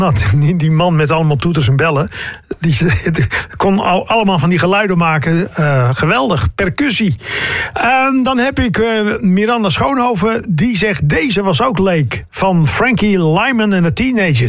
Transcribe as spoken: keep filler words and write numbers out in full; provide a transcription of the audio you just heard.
Nou, die, die man met allemaal toeters en bellen, die, die kon al, allemaal van die geluiden maken. Uh, geweldig, percussie. Uh, dan heb ik uh, Miranda Schoonhoven, die zegt, deze was ook leuk. Van Frankie Lyman en de Teenagers.